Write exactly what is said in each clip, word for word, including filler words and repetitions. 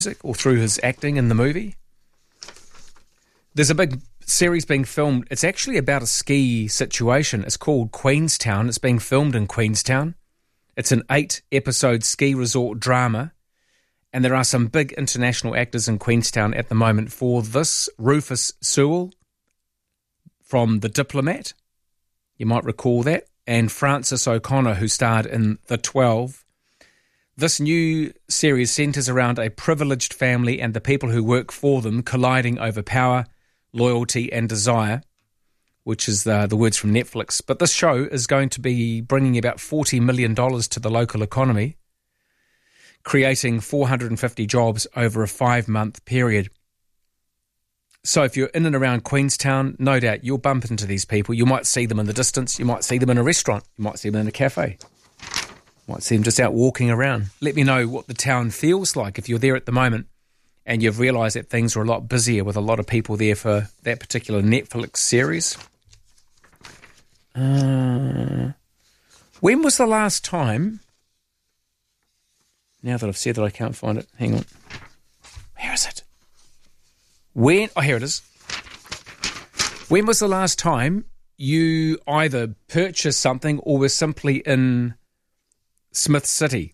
or through his acting in the movie. There's a big series being filmed. It's actually about a ski situation. It's called Queenstown. It's being filmed in Queenstown. It's an eight-episode ski resort drama, and there are some big international actors in Queenstown at the moment for this. Rufus Sewell from The Diplomat, you might recall that, and Frances O'Connor, who starred in The twelve. This new series centres around a privileged family and the people who work for them colliding over power, loyalty and desire, which is the, the words from Netflix. But this show is going to be bringing about forty million dollars to the local economy, creating four hundred fifty jobs over a five-month period. So if you're in and around Queenstown, no doubt you'll bump into these people. You might see them in the distance. You might see them in a restaurant. You might see them in a cafe. You might see them just out walking around. Let me know what the town feels like if you're there at the moment and you've realised that things are a lot busier with a lot of people there for that particular Netflix series. Uh, when was the last time... Now that I've said that, I can't find it. Hang on. Where is it? When? Oh, here it is. When was the last time you either purchased something or were simply in Smith City?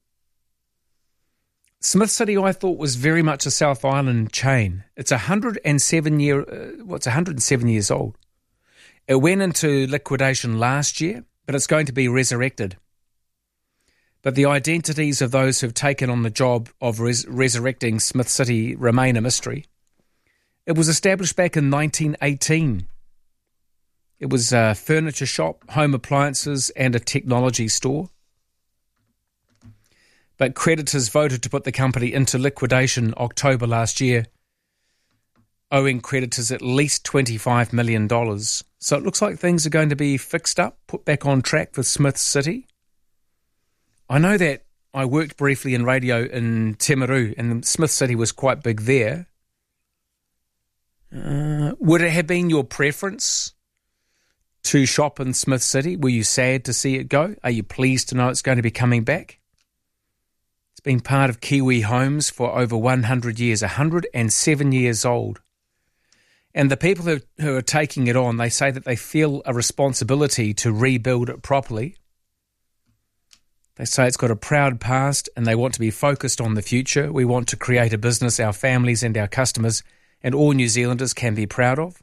Smith City, I thought, was very much a South Island chain. It's a hundred and seven year. Uh, what's well, a hundred and seven years old? It went into liquidation last year, but it's going to be resurrected. But the identities of those who've taken on the job of res- resurrecting Smith City remain a mystery. It was established back in nineteen eighteen. It was a furniture shop, home appliances, and a technology store. But creditors voted to put the company into liquidation October last year, owing creditors at least twenty-five million dollars. So it looks like things are going to be fixed up, put back on track for Smith City. I know that I worked briefly in radio in Timaru, and Smith City was quite big there. Uh, would it have been your preference to shop in Smith City? Were you sad to see it go? Are you pleased to know it's going to be coming back? It's been part of Kiwi homes for over one hundred years, one hundred seven years old. And the people who, who are taking it on, they say that they feel a responsibility to rebuild it properly. They say it's got a proud past and they want to be focused on the future. We want to create a business our families and our customers and all New Zealanders can be proud of.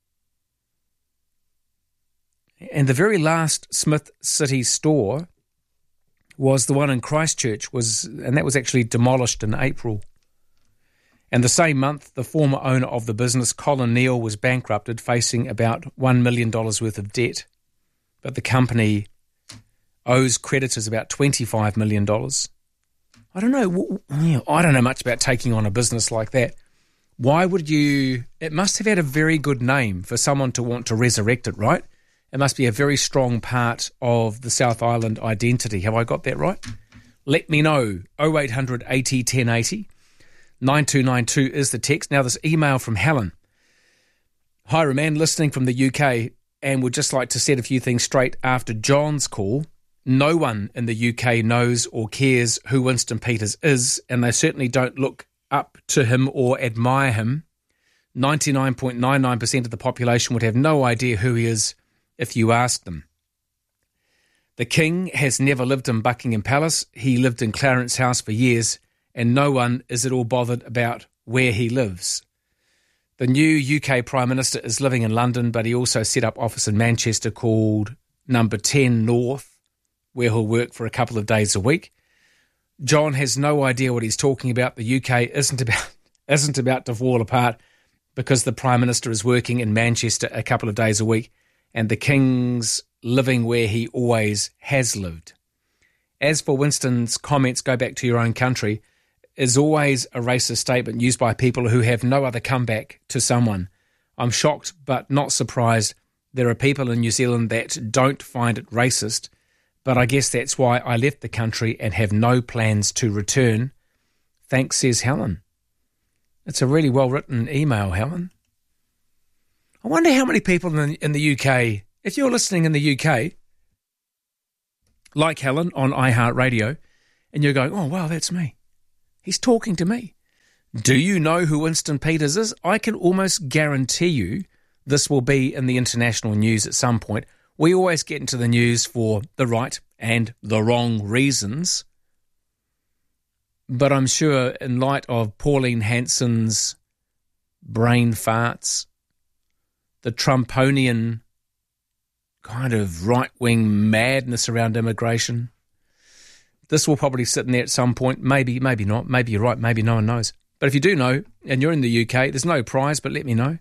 And the very last Smith City store was the one in Christchurch, was, and that was actually demolished in April. And the same month, the former owner of the business, Colin Neal, was bankrupted, facing about one million dollars worth of debt. But the company owes creditors about twenty-five million dollars. I don't know. I don't know much about taking on a business like that. Why would you... It must have had a very good name for someone to want to resurrect it, right? It must be a very strong part of the South Island identity. Have I got that right? Let me know. oh eight hundred eighty ten eighty. nine two nine two is the text. Now this email from Helen. Hi, Roman, listening from the U K, and would just like to set a few things straight after John's call. No one in the U K knows or cares who Winston Peters is, and they certainly don't look up to him or admire him. ninety-nine point nine nine percent of the population would have no idea who he is if you ask them. The King has never lived in Buckingham Palace. He lived in Clarence House for years, and no one is at all bothered about where he lives. The new U K Prime Minister is living in London, but he also set up office in Manchester called Number ten North, where he'll work for a couple of days a week. John has no idea what he's talking about. The U K isn't about isn't about to fall apart because the Prime Minister is working in Manchester a couple of days a week and the King's living where he always has lived. As for Winston's comments, go back to your own country, is always a racist statement used by people who have no other comeback to someone. I'm shocked but not surprised. There are people in New Zealand that don't find it racist, but I guess that's why I left the country and have no plans to return. Thanks, says Helen. It's a really well-written email, Helen. I wonder how many people in, in the U K, if you're listening in the U K, like Helen on iHeartRadio, and you're going, oh, wow, that's me. He's talking to me. Do you know who Winston Peters is? I can almost guarantee you this will be in the international news at some point. We always get into the news for the right and the wrong reasons. But I'm sure in light of Pauline Hanson's brain farts, the Trumponian kind of right-wing madness around immigration, this will probably sit in there at some point. Maybe, maybe not. Maybe you're right. Maybe no one knows. But if you do know, and you're in the U K, there's no prize, but let me know.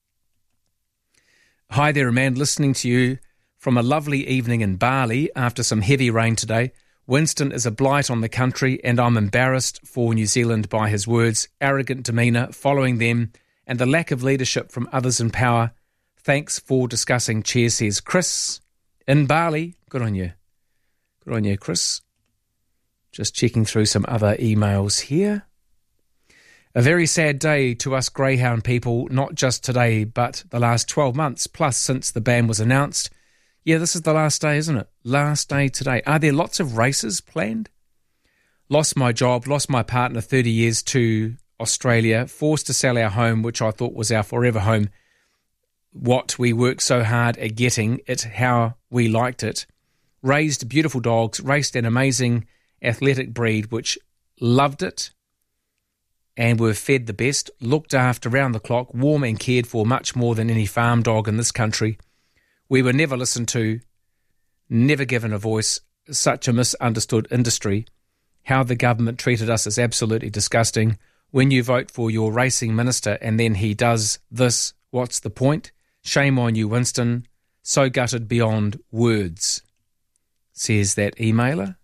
Hi there, Amanda, listening to you from a lovely evening in Bali after some heavy rain today. Winston is a blight on the country, and I'm embarrassed for New Zealand by his words, arrogant demeanour, following them, and the lack of leadership from others in power. Thanks for discussing. Cheers, says Chris in Bali. Good on you. Good on you, Chris. Just checking through some other emails here. A very sad day to us Greyhound people, not just today, but the last twelve months, plus since the ban was announced. Yeah, this is the last day, isn't it? Last day today. Are there lots of races planned? Lost my job, lost my partner thirty years to Australia, forced to sell our home, which I thought was our forever home. What we worked so hard at getting it, how we liked it. Raised beautiful dogs, raced an amazing athletic breed, which loved it. And were fed the best, looked after round the clock, warm and cared for much more than any farm dog in this country. We were never listened to, never given a voice, such a misunderstood industry. How the government treated us is absolutely disgusting. When you vote for your racing minister and then he does this, what's the point? Shame on you, Winston. So gutted beyond words, says that emailer.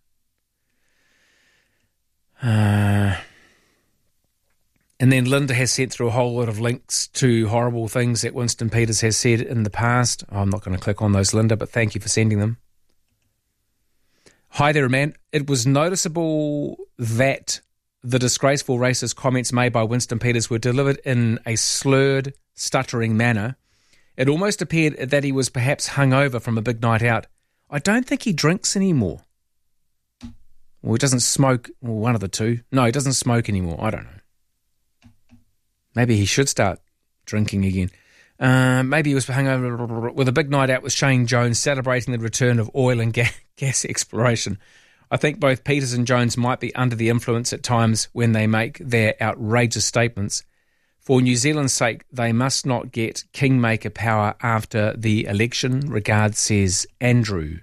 Uh... And then Linda has sent through a whole lot of links to horrible things that Winston Peters has said in the past. I'm not going to click on those, Linda, but thank you for sending them. Hi there, man. It was noticeable that the disgraceful racist comments made by Winston Peters were delivered in a slurred, stuttering manner. It almost appeared that he was perhaps hungover from a big night out. I don't think he drinks anymore. Well, he doesn't smoke. Well, one of the two. No, he doesn't smoke anymore. I don't know. Maybe he should start drinking again. Uh, maybe he was hungover with a big night out with Shane Jones celebrating the return of oil and ga- gas exploration. I think both Peters and Jones might be under the influence at times when they make their outrageous statements. For New Zealand's sake, they must not get kingmaker power after the election. Regards, says Andrew.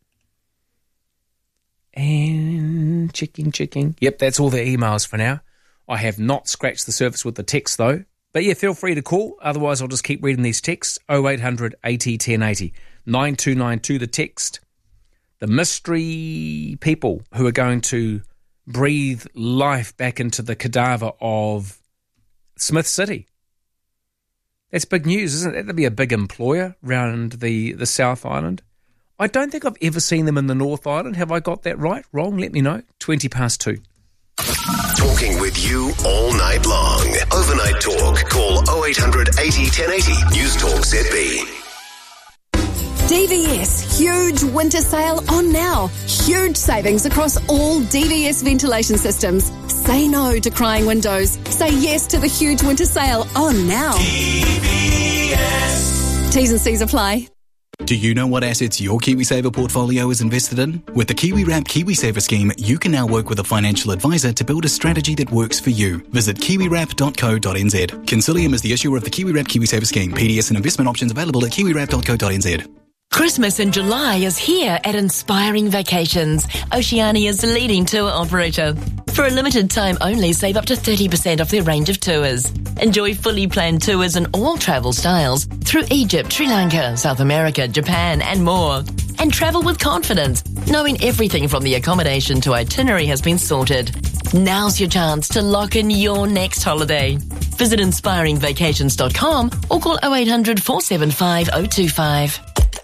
And checking, checking. Yep, that's all the emails for now. I have not scratched the surface with the text, though. But yeah, feel free to call. Otherwise, I'll just keep reading these texts. oh eight hundred eighty ten eighty. nine two nine two, the text. The mystery people who are going to breathe life back into the cadaver of Smith City. That's big news, isn't it? That'd be a big employer around the, the South Island. I don't think I've ever seen them in the North Island. Have I got that right? Wrong? Let me know. twenty past two. Talking with you all night long. Overnight Talk. Call oh eight hundred eighty ten eighty. News Talk Z B. D V S, huge winter sale on now. Huge savings across all D V S ventilation systems. Say no to crying windows. Say yes to the huge winter sale on now. D V S. T's and C's apply. Do you know what assets your KiwiSaver portfolio is invested in? With the KiwiWrap KiwiSaver scheme, you can now work with a financial advisor to build a strategy that works for you. Visit kiwi wrap dot co dot n z. Consilium is the issuer of the KiwiWrap KiwiSaver scheme. P D S and investment options available at kiwi wrap dot co dot n z. Christmas in July is here at Inspiring Vacations, Oceania's leading tour operator. For a limited time only, save up to thirty percent off their range of tours. Enjoy fully planned tours in all travel styles through Egypt, Sri Lanka, South America, Japan and more. And travel with confidence, knowing everything from the accommodation to itinerary has been sorted. Now's your chance to lock in your next holiday. Visit inspiring vacations dot com or call oh eight hundred four seven five oh two five.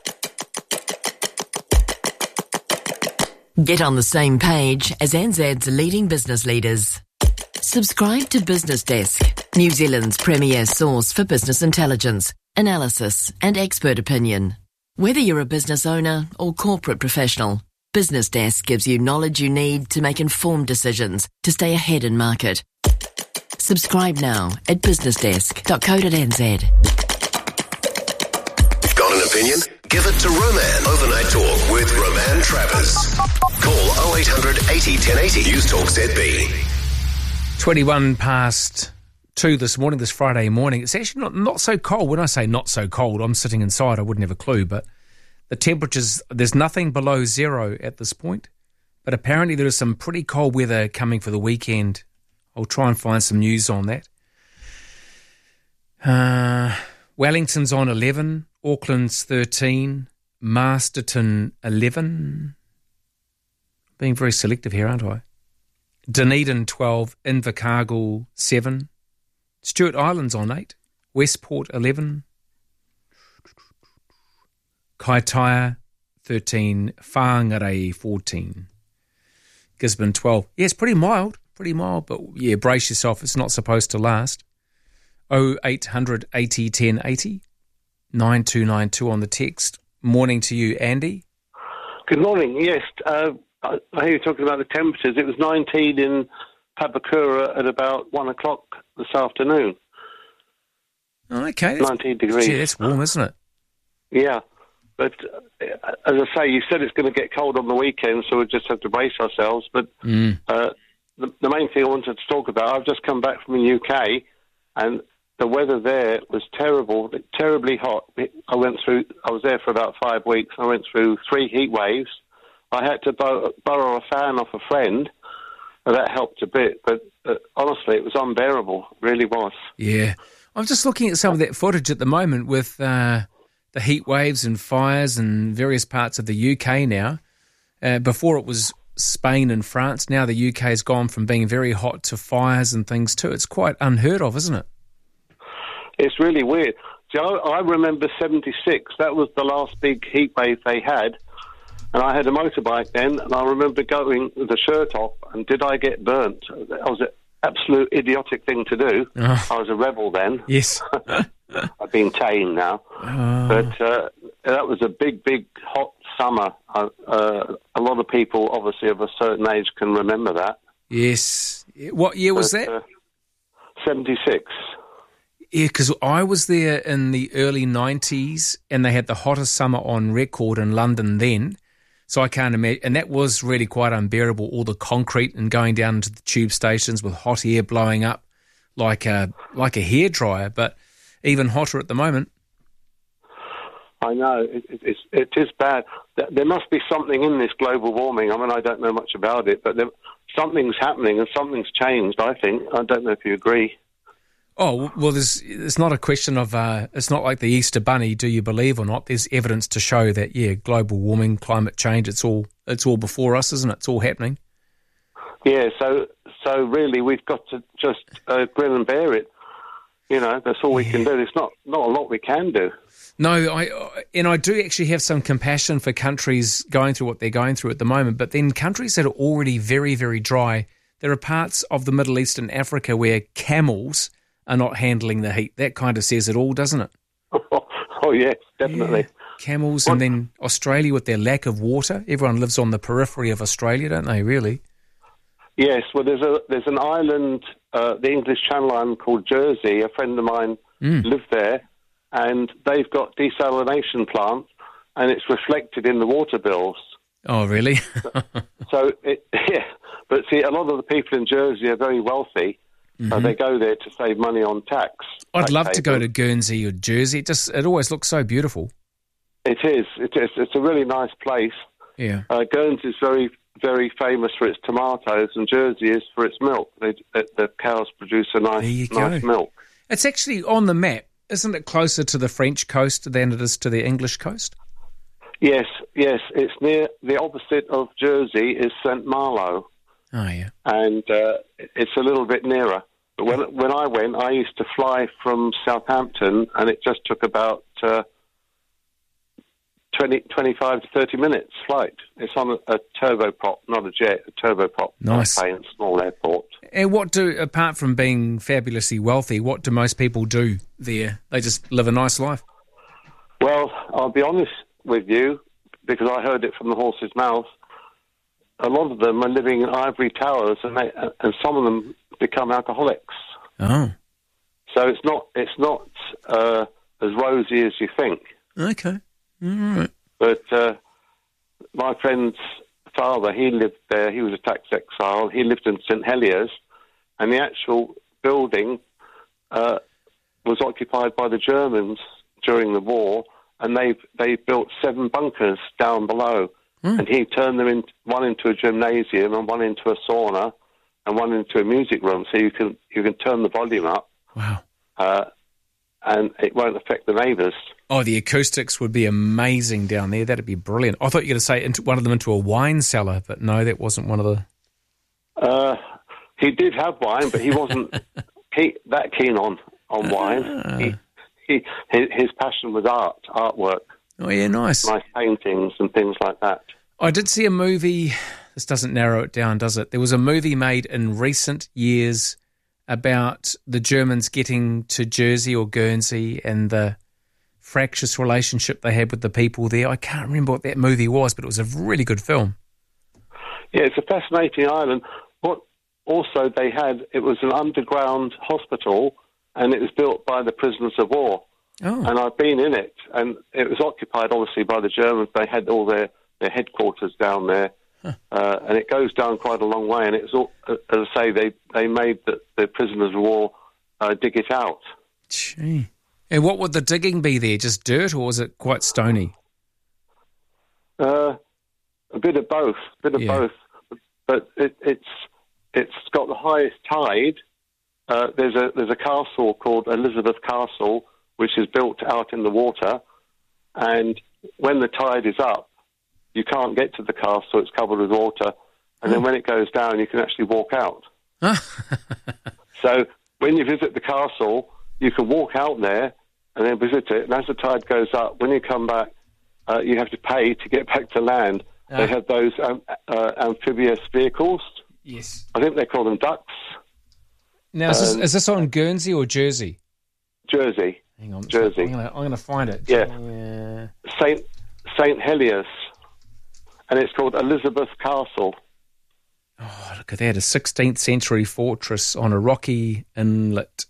Get on the same page as N Z's leading business leaders. Subscribe to Business Desk, New Zealand's premier source for business intelligence, analysis and expert opinion. Whether you're a business owner or corporate professional, Business Desk gives you knowledge you need to make informed decisions to stay ahead in market. Subscribe now at business desk dot co dot n z. Got an opinion? Give it to Roman. Overnight Talk with Roman Travers. Call oh eight hundred eighty ten eighty. News Talk Z B. twenty-one past two this morning, this Friday morning. It's actually not, not so cold. When I say not so cold, I'm sitting inside. I wouldn't have a clue, but the temperatures, there's nothing below zero at this point. But apparently there is some pretty cold weather coming for the weekend. I'll try and find some news on that. Uh, Wellington's on eleven, Auckland's thirteen, Masterton eleven. Being very selective here, aren't I? Dunedin twelve, Invercargill seven, Stewart Island's on eight, Westport eleven, Kaitaia thirteen, Whangarei fourteen, Gisborne twelve. Yeah, it's pretty mild, pretty mild, but yeah, brace yourself, it's not supposed to last. oh eight hundred eighty ten eighty, nine two nine two on the text. Morning to you, Andy. Good morning, yes. Uh, I I hear you talking about the temperatures. It was nineteen in Papakura at about one o'clock this afternoon. Oh, okay. nineteen degrees. Gee, that's warm, isn't it? Yeah, but uh, as I say, you said it's going to get cold on the weekend, so we'll just have to brace ourselves. But Mm. uh, the, the main thing I wanted to talk about, I've just come back from the U K, and the weather there was terrible, terribly hot. I went through, I was there for about five weeks. I went through three heat waves. I had to bo- borrow a fan off a friend, and that helped a bit. But uh, honestly, it was unbearable. It really was. Yeah. I'm just looking at some of that footage at the moment with uh, the heat waves and fires in various parts of the U K now. Uh, before it was Spain and France. Now the U K has gone from being very hot to fires and things too. It's quite unheard of, isn't it? It's really weird. Joe, I remember seventy-six. That was the last big heat wave they had. And I had a motorbike then, and I remember going with a shirt off, and did I get burnt? That was an absolute idiotic thing to do. Oh. I was a rebel then. Yes. I've been tame now. Oh. But uh, that was a big, big, hot summer. Uh, uh, a lot of people, obviously, of a certain age can remember that. Yes. What year was But, that? Uh, seventy-six. Yeah, because I was there in the early nineties, and they had the hottest summer on record in London then. So I can't imagine, and that was really quite unbearable, all the concrete and going down into the tube stations with hot air blowing up like a like a hairdryer, but even hotter at the moment. I know, it, it, it's, it is bad. There must be something in this global warming. I mean, I don't know much about it, but there, something's happening and something's changed, I think. I don't know if you agree. Oh, well, there's, it's not a question of, uh, it's not like the Easter Bunny, do you believe or not? There's evidence to show that, yeah, global warming, climate change, it's all it's all before us, isn't it? It's all happening. Yeah, so so really we've got to just uh, grin and bear it. You know, that's all we Yeah. can do. There's not, not a lot we can do. No, I and I do actually have some compassion for countries going through what they're going through at the moment, but then countries that are already very, very dry, there are parts of the Middle East and Africa where camels are not handling the heat. That kind of says it all, doesn't it? Oh, yes, definitely. Yeah. Camels, and then Australia with their lack of water. Everyone lives on the periphery of Australia, don't they, really? Yes, well, there's a there's an island, uh, the English Channel Island called Jersey. A friend of mine Mm. lived there, and they've got desalination plants, and it's reflected in the water bills. Oh, really? So, it, yeah, but see, a lot of the people in Jersey are very wealthy. Mm-hmm. Uh, they go there to save money on tax. I'd tax love to go haven. to Guernsey or Jersey. It just it always looks so beautiful. It is. It is. It's a really nice place. Yeah. Uh, Guernsey is very, very famous for its tomatoes, and Jersey is for its milk. They, the, the cows produce a nice, There you nice go. milk. It's actually on the map. Isn't it closer to the French coast than it is to the English coast? Yes, yes. It's near the opposite of Jersey is Saint Malo, Oh, yeah. and uh, it's a little bit nearer. But when when I went, I used to fly from Southampton, and it just took about uh, twenty, twenty-five to thirty minutes flight. It's on a, a turboprop, not a jet, a turboprop Nice. plane, small airport. And what do, apart from being fabulously wealthy, what do most people do there? They just live a nice life. Well, I'll be honest with you, because I heard it from the horse's mouth. A lot of them are living in ivory towers, and they, and some of them become alcoholics. Oh, So it's not it's not uh, as rosy as you think. okay. All right. But uh, my friend's father, he lived there. He was a tax exile. He lived in Saint Heliers, and the actual building uh, was occupied by the Germans during the war, and they they built seven bunkers down below, mm. and he turned them in, one into a gymnasium and one into a sauna and one into a music room, so you can you can turn the volume up. Wow. Uh, and it won't affect the neighbours. Oh, the acoustics would be amazing down there. That'd be brilliant. I thought you were going to say into one of them into a wine cellar, but no, that wasn't one of the... Uh, he did have wine, but he wasn't he, that keen on, on wine. Ah. He, he, his, his passion was art, artwork. Oh, yeah, nice. Nice paintings and things like that. I did see a movie... This doesn't narrow it down, does it? There was a movie made in recent years about the Germans getting to Jersey or Guernsey and the fractious relationship they had with the people there. I can't remember what that movie was, but it was a really good film. Yeah, it's a fascinating island. What also they had, it was an underground hospital, and it was built by the prisoners of war. Oh. And I've been in it, and it was occupied, obviously, by the Germans. They had all their, their headquarters down there. Huh. Uh, and it goes down quite a long way, and it's all, as I say, they, they made the, the prisoners of war uh, dig it out. Gee. And what would the digging be there? Just dirt, or was it quite stony? Uh, a bit of both, a bit of yeah. both. But it, it's it's got the highest tide. Uh, there's a there's a castle called Elizabeth Castle, which is built out in the water, and when the tide is up, you can't get to the castle, it's covered with water. And then when it goes down, you can actually walk out. So when you visit the castle, you can walk out there and then visit it. And as the tide goes up, when you come back, uh, you have to pay to get back to land. Ah. They have those um, uh, amphibious vehicles. Yes. I think they call them ducks. Now, is, um, this, is this on Guernsey or Jersey? Jersey. Hang on. Jersey. I'm going to find it. Yeah. yeah. Saint Saint Heliers. And it's called Elizabeth Castle. Oh, look at that, a sixteenth century fortress on a rocky inlet.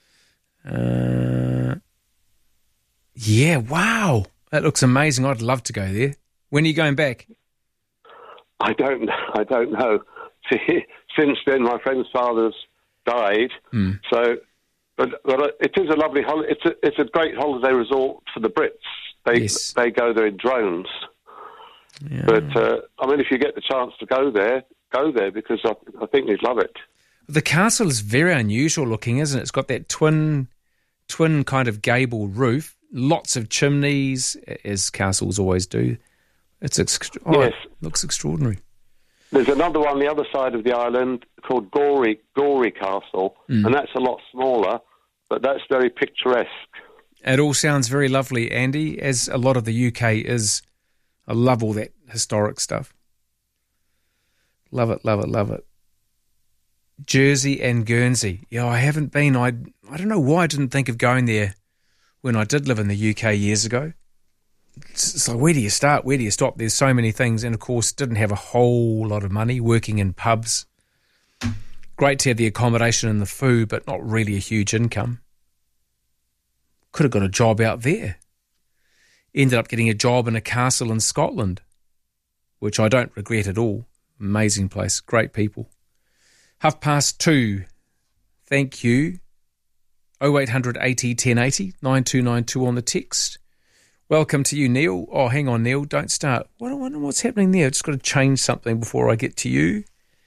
Uh, yeah, wow. That looks amazing. I'd love to go there. When are you going back? I don't I don't know. See, since then, my friend's father's died. Mm. So, but, but it is a lovely holiday. It's a, it's a great holiday resort for the Brits. They yes. They go there in drones. Yeah. But, uh, I mean, if you get the chance to go there, go there, because I, I think you'd love it. The castle is very unusual looking, isn't it? It's got that twin twin kind of gable roof, lots of chimneys, as castles always do. It's ext- oh, yes. It looks extraordinary. There's another one on the other side of the island called Gorey, Gorey Castle, mm. and that's a lot smaller, but that's very picturesque. It all sounds very lovely, Andy, as a lot of the U K is. I love all that historic stuff. Love it, love it, love it. Jersey and Guernsey. Yeah, I haven't been. I I don't know why I didn't think of going there when I did live in the U K years ago. It's, it's like, where do you start? Where do you stop? There's so many things. And, of course, didn't have a whole lot of money, working in pubs. Great to have the accommodation and the food, but not really a huge income. Could have got a job out there. Ended up getting a job in a castle in Scotland, which I don't regret at all. Amazing place, great people. Half past two. Thank you. oh eight hundred eighty ten eighty, nine two nine two on the text. Welcome to you, Neil. Oh, hang on, Neil, don't start. I wonder what's happening there. I've just got to change something before I get to you.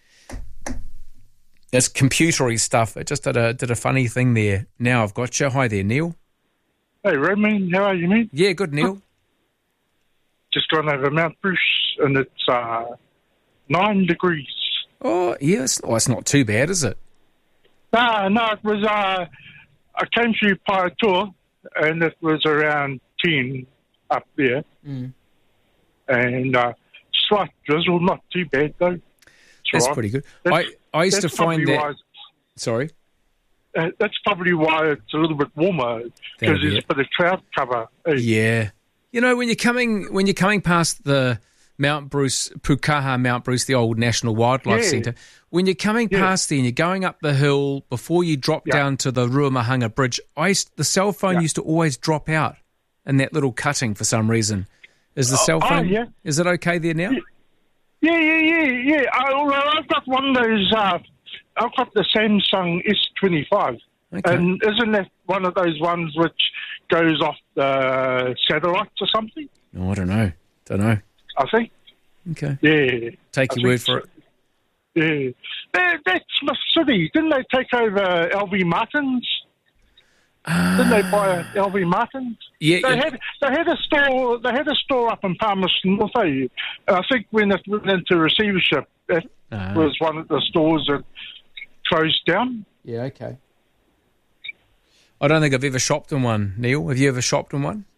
It's computery stuff. It just did a, did a funny thing there. Now I've got you. Hi there, Neil. Hey, Roman, how are you, mate? Yeah, good, Neil. Just gone over Mount Bruce, and it's uh, nine degrees. Oh, yeah, it's, oh, it's not too bad, is it? No, no, it was, uh, I came through Paitoa, and it was around ten up there. Mm. And uh, slight drizzle, not too bad, though. It's that's right. pretty good. That's, I, I used to find that... Why, sorry? Uh, that's probably why it's a little bit warmer, because there's a bit of cloud cover. Eh? Yeah. You know, when you're coming when you're coming past the Mount Bruce, Pukaha Mount Bruce, the old National Wildlife Yeah. Centre. When you're coming Yeah. past there and you're going up the hill before you drop Yeah. down to the Ruamahanga Bridge, I used, the cell phone Yeah. used to always drop out in that little cutting for some reason. Is the cell oh, phone, yeah. is it okay there now? Yeah, yeah, yeah, yeah. I, although I've got one of those, uh, I've got the Samsung S twenty-five. Okay. And isn't that one of those ones which goes off the satellites or something? No, I don't know. Don't know. I think. Okay. Yeah. Take I your word think for it. so. Yeah. That, that's Smith City. Didn't they take over L V Martins? Didn't they buy L V Martins? Yeah, They yeah. had they had a store they had a store up in Palmerston North. eh? And I think when it went into receivership, that Ah. was one of the stores that closed down. Yeah, okay. I don't think I've ever shopped in one, Neil. Have you ever shopped in one?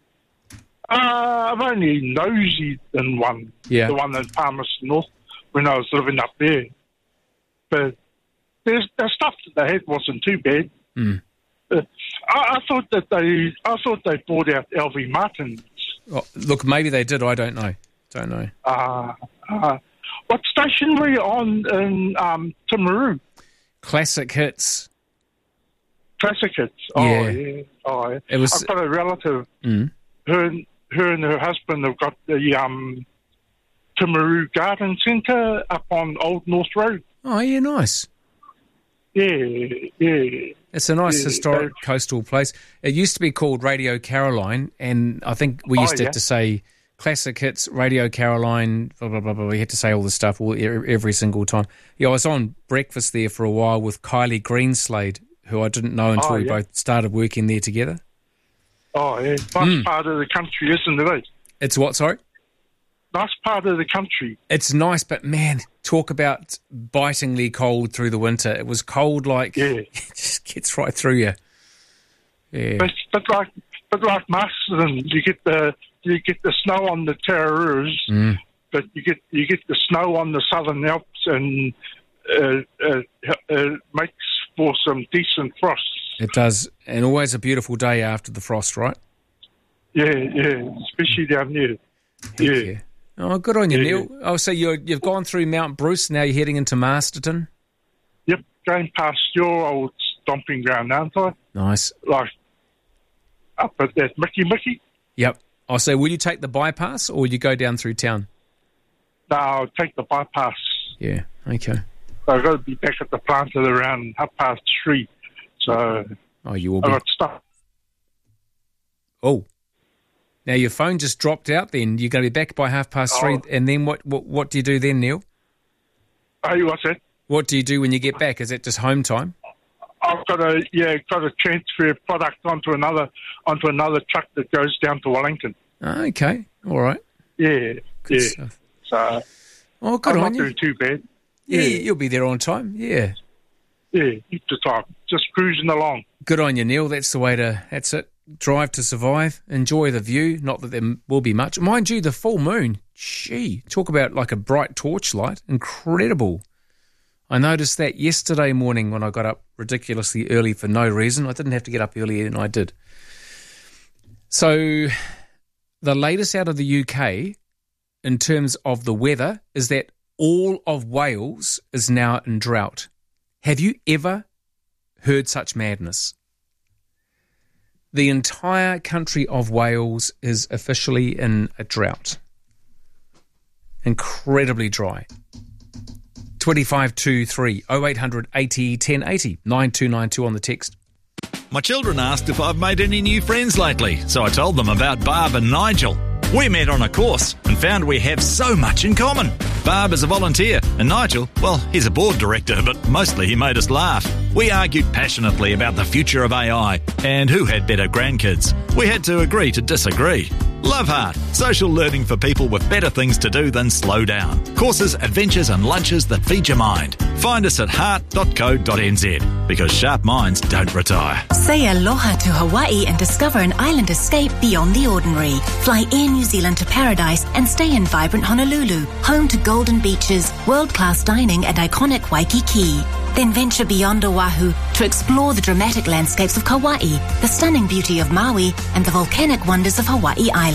Uh, I've only nosy in one, Yeah. the one in Palmerston North, when I was living up there. But there's, the stuff that they had wasn't too bad. Mm. Uh, I, I thought that they, I thought they bought out L V Martins. Oh, look, maybe they did. I don't know. Don't know. Uh, uh, what station were you on in um, Timaru? Classic hits. Classic Hits. Oh, Yeah. yeah. Oh, yeah. It was- I've got a relative. Mm. Her, and- her and her husband have got the um, Timaru Garden Centre up on Old North Road. Oh, yeah, nice. Yeah, yeah. It's a nice Yeah, historic so- coastal place. It used to be called Radio Caroline, and I think we Oh, used to yeah. have to say classic hits, Radio Caroline, blah, blah, blah, blah. We had to say all this stuff all, e- every single time. Yeah, I was on breakfast there for a while with Kylie Greenslade, who I didn't know until Oh, we yeah. both started working there together. Oh, yeah. Nice Mm. part of the country, isn't it? eh? It's what, sorry? Nice part of the country. It's nice, but man, talk about bitingly cold through the winter. It was cold like Yeah. it just gets right through you. Yeah. But, but like, but like Masterton, you get the you get the snow on the Tararoos, Mm. but you get you get the snow on the Southern Alps, and uh, uh, uh, makes for some decent frosts. It does, and always a beautiful day after the frost, right? Yeah, yeah, especially down there. Yeah. Yeah. Oh, good on you, Yeah, Neil. Oh, so you're, you've gone through Mount Bruce, now you're heading into Masterton. Yep, going past your old stomping ground, aren't I? Nice. Like up at that Mickey Mickey. Yep. Oh, so will you take the bypass or will you go down through town? No, I'll take the bypass. Yeah, okay. I've got to be back at the plant at around half past three. So Oh, you will I've be. got stuff. Oh. Now your phone just dropped out then. You're going to be back by half past three. Oh. And then what, what, what do you do then, Neil? Hey, what's that? What do you do when you get back? Is it just home time? I've got to yeah, got to transfer product onto another onto another truck that goes down to Wellington. Oh, okay. All right. Yeah, Good yeah. stuff. So Oh, good I'm on not you. doing too bad. Yeah, Yeah. you'll be there on time. Yeah. Yeah, heaps of time. Just cruising along. Good on you, Neil. That's the way to, that's it. Drive to survive. Enjoy the view. Not that there will be much. Mind you, the full moon, gee, talk about like a bright torchlight. Incredible. I noticed that yesterday morning when I got up ridiculously early for no reason. I didn't have to get up earlier than I did. So the latest out of the U K in terms of the weather is that all of Wales is now in drought. Have you ever heard such madness? The entire country of Wales is officially in a drought. Incredibly dry. twenty-five two three oh eight hundred eighty ten eighty nine two nine two on the text. My children asked if I've made any new friends lately, so I told them about Barb and Nigel. We met on a course and found we have so much in common. Barb is a volunteer, and Nigel, well, he's a board director, but mostly he made us laugh. We argued passionately about the future of A I and who had better grandkids. We had to agree to disagree. Love Heart, social learning for people with better things to do than slow down. Courses, adventures and lunches that feed your mind. Find us at heart dot co dot n z because sharp minds don't retire. Say aloha to Hawaii and discover an island escape beyond the ordinary. Fly Air New Zealand to Paradise and stay in vibrant Honolulu, home to golden beaches, world-class dining and iconic Waikiki. Then venture beyond Oahu to explore the dramatic landscapes of Kauai, the stunning beauty of Maui and the volcanic wonders of Hawaii Island.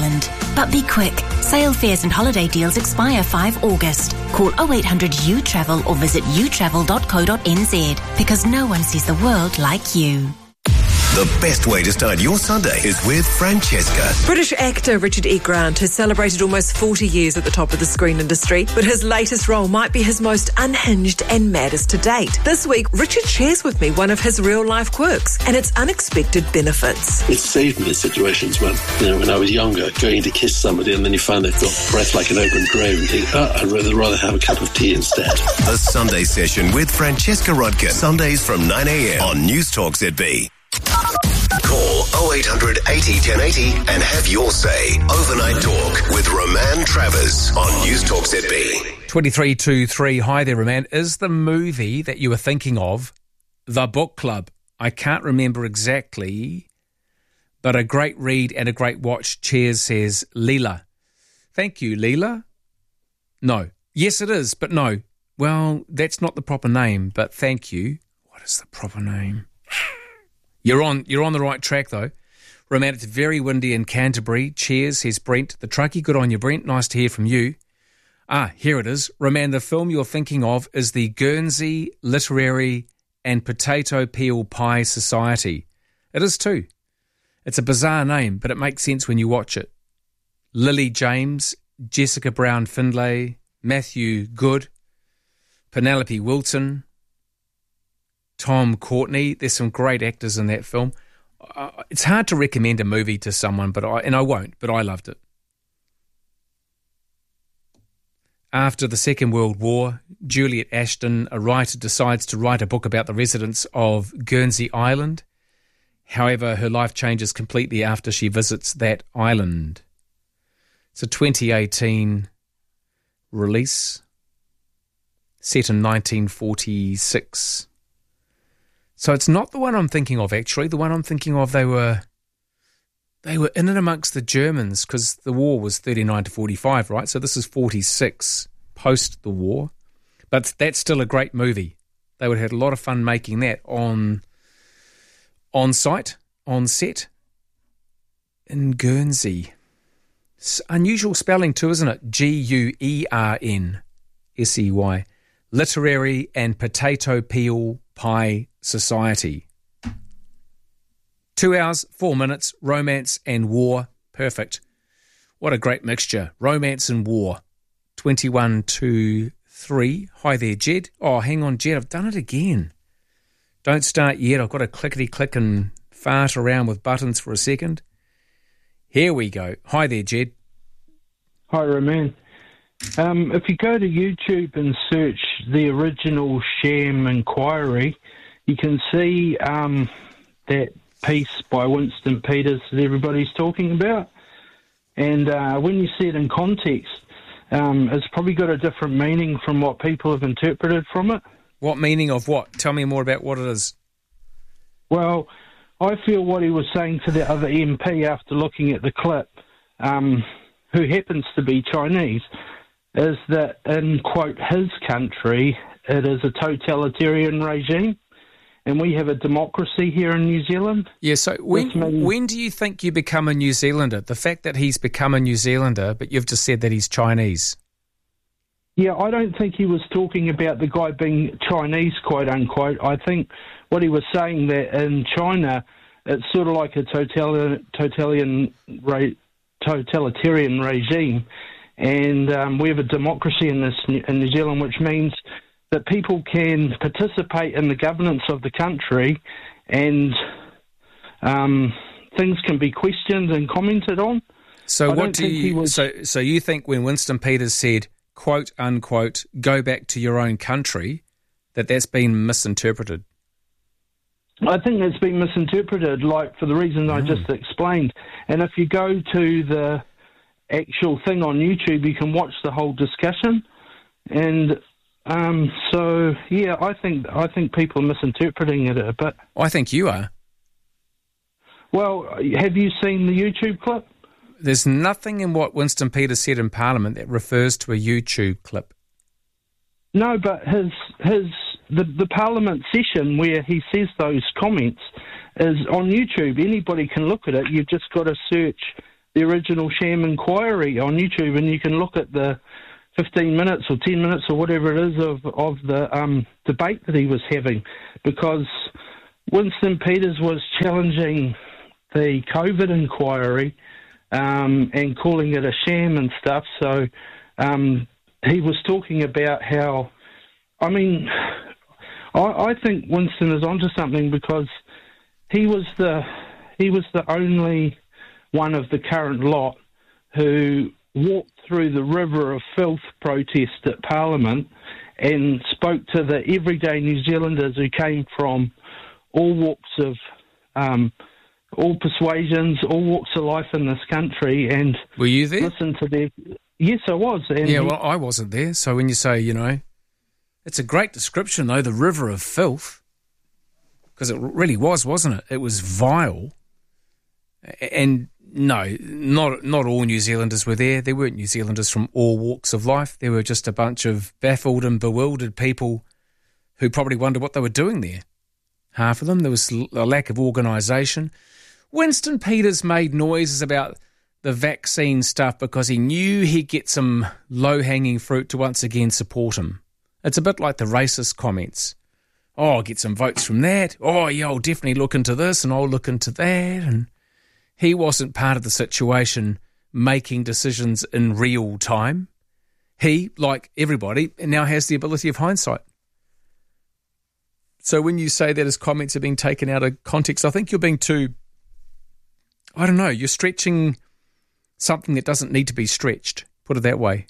Zealand. But be quick. Sale fares and holiday deals expire the fifth of August. Call oh eight hundred U travel or visit u travel dot co dot n z because no one sees the world like you. The best way to start your Sunday is with Francesca. British actor Richard E. Grant has celebrated almost forty years at the top of the screen industry, but his latest role might be his most unhinged and maddest to date. This week, Richard shares with me one of his real-life quirks and its unexpected benefits. It saved me in situations when, you know, when I was younger, going to kiss somebody and then you find they've got breath like an open grave and think, oh, I'd rather, rather have a cup of tea instead. The Sunday Session with Francesca Rodkin. Sundays from nine a.m. on News Talk Z B. Call oh eight hundred eighty ten eighty and have your say. Overnight Talk with Roman Travers on News Talk Z B. twenty-three two three. Hi there, Roman. Is the movie that you were thinking of The Book Club? I can't remember exactly, but a great read and a great watch. Cheers, says Leela. Thank you, Leela. No. Yes, it is, but no. Well, that's not the proper name, but thank you. What is the proper name? You're on you're on the right track, though. Roman, it's very windy in Canterbury. Cheers, says Brent. The truckie, good on you, Brent. Nice to hear from you. Ah, here it is. Roman, the film you're thinking of is the Guernsey Literary and Potato Peel Pie Society. It is too. It's a bizarre name, but it makes sense when you watch it. Lily James, Jessica Brown-Findlay, Matthew Good, Penelope Wilton, Tom Courtney. There's some great actors in that film. Uh, it's hard to recommend a movie to someone, but I, and I won't, but I loved it. After the Second World War, Juliet Ashton, a writer, decides to write a book about the residents of Guernsey Island. However, her life changes completely after she visits that island. It's a twenty eighteen release, set in nineteen forty-six. So it's not the one I'm thinking of, actually. The one I'm thinking of, they were they were in and amongst the Germans because the war was thirty-nine to forty-five, right? So this is forty-six, post the war. But that's still a great movie. They would have had a lot of fun making that on, on site, on set, in Guernsey. It's unusual spelling too, isn't it? G U E R N S E Y. Literary and Potato Peel Pie Society. Two hours, four minutes, romance and war. Perfect. What a great mixture. Romance and war. twenty-one two three. Hi there, Jed. Oh, hang on, Jed. I've done it again. Don't start yet. I've got to clickety-click and fart around with buttons for a second. Here we go. Hi there, Jed. Hi, Roman. Um, if you go to YouTube and search the original Sham Inquiry, you can see um, that piece by Winston Peters that everybody's talking about. And uh, when you see it in context, um, it's probably got a different meaning from what people have interpreted from it. What meaning of what? Tell me more about what it is. Well, I feel what he was saying to the other M P after looking at the clip, um, who happens to be Chinese, is that in, quote, his country, it is a totalitarian regime, and we have a democracy here in New Zealand. Yeah, so when, means, when do you think you become a New Zealander? The fact that he's become a New Zealander, but you've just said that he's Chinese. Yeah, I don't think he was talking about the guy being Chinese, quote unquote. I think what he was saying that in China, it's sort of like a totalitarian, totalitarian, totalitarian regime, and um, we have a democracy in this in New Zealand, which means that people can participate in the governance of the country, and um, things can be questioned and commented on. So I what do you? was, so so you think when Winston Peters said, quote unquote, go back to your own country, that that's been misinterpreted? I think it's been misinterpreted, like for the reason I just explained. And if you go to the actual thing on YouTube, you can watch the whole discussion. And um, so, yeah, I think I think people are misinterpreting it a bit. I think you are. Well, have you seen the YouTube clip? There's nothing in what Winston Peters said in Parliament that refers to a YouTube clip. No, but his his the, the Parliament session where he says those comments is on YouTube. Anybody can look at it. You've just got to search the original sham inquiry on YouTube, and you can look at the fifteen minutes or ten minutes or whatever it is of, of the um, debate that he was having, because Winston Peters was challenging the COVID inquiry um, and calling it a sham and stuff. So um, he was talking about how, I mean, I, I think Winston is onto something, because he was the he was the only one of the current lot who walked through the river of filth protest at Parliament and spoke to the everyday New Zealanders who came from all walks of, um, all persuasions, all walks of life in this country. And were you there? Listened to their... Yes, I was. And yeah, well, I wasn't there. So when you say, you know, it's a great description, though, the river of filth, because it really was, wasn't it? It was vile. And no, not not all New Zealanders were there. There weren't New Zealanders from all walks of life. There were just a bunch of baffled and bewildered people who probably wondered what they were doing there. Half of them, there was a lack of organisation. Winston Peters made noises about the vaccine stuff because he knew he'd get some low-hanging fruit to once again support him. It's a bit like the racist comments. Oh, I'll get some votes from that. Oh, yeah, I'll definitely look into this and I'll look into that. And he wasn't part of the situation making decisions in real time. He, like everybody, now has the ability of hindsight. So when you say that his comments are being taken out of context, I think you're being too, I don't know, you're stretching something that doesn't need to be stretched, put it that way.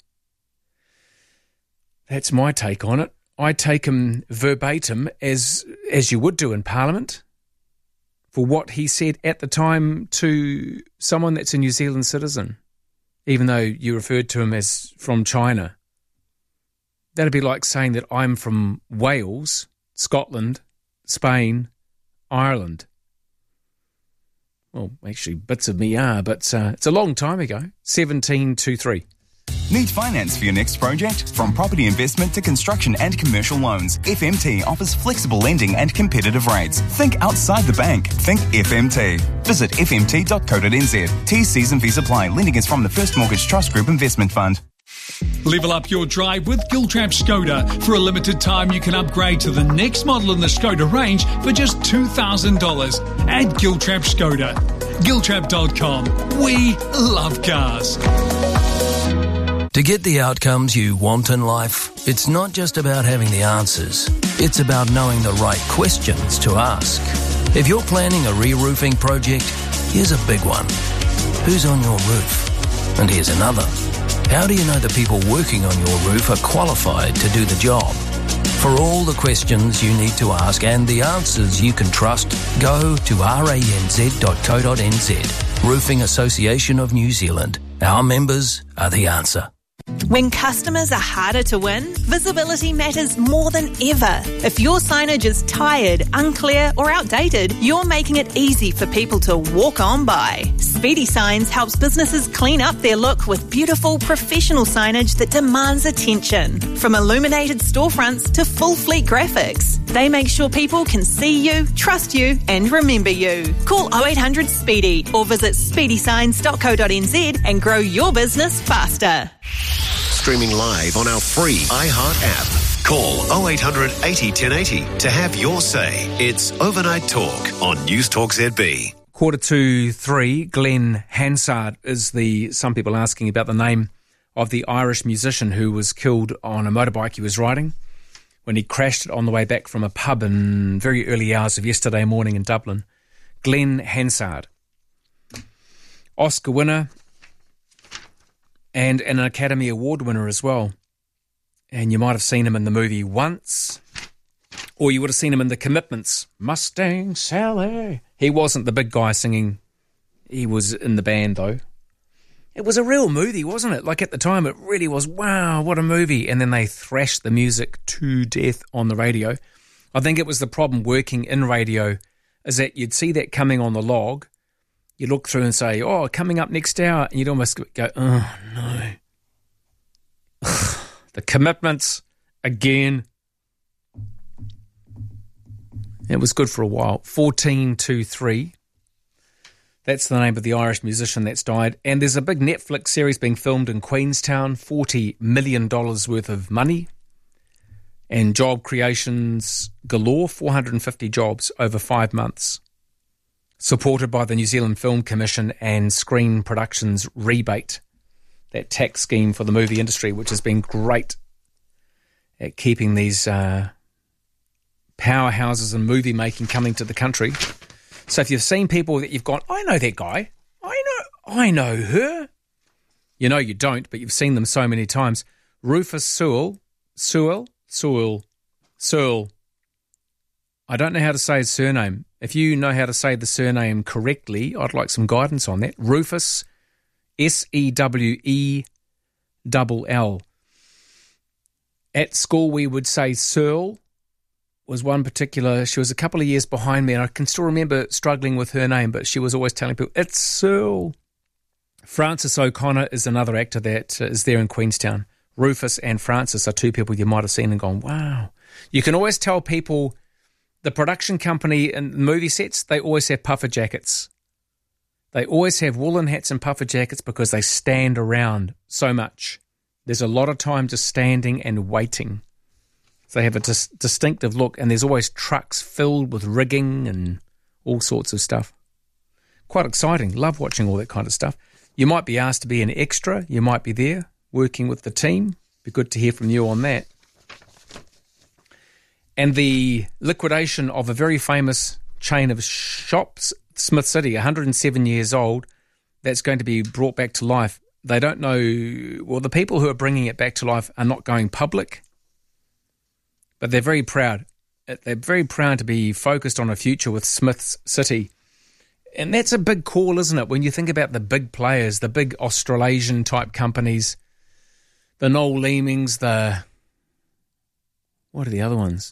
That's my take on it. I take him verbatim, as as you would do in Parliament, for what he said at the time to someone that's a New Zealand citizen, even though you referred to him as from China. That'd be like saying that I'm from Wales, Scotland, Spain, Ireland. Well, actually, bits of me are, but uh, it's a long time ago. seventeen two three. Need finance for your next project? From property investment to construction and commercial loans, F M T offers flexible lending and competitive rates. Think outside the bank. Think F M T. Visit f m t dot co dot n z. T's, C's and V's apply. Lending is from the First Mortgage Trust Group Investment Fund. Level up your drive with Giltrap Skoda. For a limited time, you can upgrade to the next model in the Skoda range for just two thousand dollars at Giltrap Skoda. Giltrap dot com. We love cars. To get the outcomes you want in life, it's not just about having the answers. It's about knowing the right questions to ask. If you're planning a re-roofing project, here's a big one. Who's on your roof? And here's another. How do you know the people working on your roof are qualified to do the job? For all the questions you need to ask and the answers you can trust, go to r a n z dot co dot n z. Roofing Association of New Zealand. Our members are the answer. When customers are harder to win, visibility matters more than ever. If your signage is tired, unclear or outdated, you're making it easy for people to walk on by. Speedy Signs helps businesses clean up their look with beautiful, professional signage that demands attention. From illuminated storefronts to full fleet graphics, they make sure people can see you, trust you and remember you. Call oh eight hundred SPEEDY or visit speedy signs dot co dot n z and grow your business faster. Streaming live on our free iHeart app. Call oh eight hundred eighty ten eighty to have your say. It's Overnight Talk on News Talk Z B. Quarter to three, Glenn Hansard is the, some people asking about the name of the Irish musician who was killed on a motorbike he was riding when he crashed on the way back from a pub in very early hours of yesterday morning in Dublin. Glenn Hansard. Oscar winner and an Academy Award winner as well. And you might have seen him in the movie Once, or you would have seen him in The Commitments. Mustang Sally. He wasn't the big guy singing. He was in the band, though. It was a real movie, wasn't it? Like, at the time, it really was, wow, what a movie. And then they thrashed the music to death on the radio. I think it was the problem working in radio, is that you'd see that coming on the log. You look through and say, oh, coming up next hour, and you'd almost go, oh, no. The Commitments, again. It was good for a while. fourteen to three. That's the name of the Irish musician that's died. And there's a big Netflix series being filmed in Queenstown, forty million dollars worth of money. And job creations galore, four hundred fifty jobs over five months. Supported by the New Zealand Film Commission and Screen Productions Rebate, that tax scheme for the movie industry, which has been great at keeping these uh, powerhouses in movie making coming to the country. So if you've seen people that you've gone, I know that guy, I know, I know her. You know you don't, but you've seen them so many times. Rufus Sewell, Sewell, Sewell, Sewell. I don't know how to say his surname. If you know how to say the surname correctly, I'd like some guidance on that. Rufus, S E W E L L. At school, we would say Searle was one particular. She was a couple of years behind me, and I can still remember struggling with her name, but she was always telling people, it's Searle. Francis O'Connor is another actor that is there in Queenstown. Rufus and Francis are two people you might have seen and gone, wow. You can always tell people, the production company and movie sets, they always have puffer jackets. They always have woolen hats and puffer jackets because they stand around so much. There's a lot of time just standing and waiting. So they have a dis- distinctive look, and there's always trucks filled with rigging and all sorts of stuff. Quite exciting. Love watching all that kind of stuff. You might be asked to be an extra. You might be there working with the team. Be good to hear from you on that. And the liquidation of a very famous chain of shops, Smith City, one hundred seven years old, that's going to be brought back to life. They don't know, well, the people who are bringing it back to life are not going public, but they're very proud. They're very proud to be focused on a future with Smith City. And that's a big call, isn't it? When you think about the big players, the big Australasian type companies, the Noel Leemings, the, what are the other ones?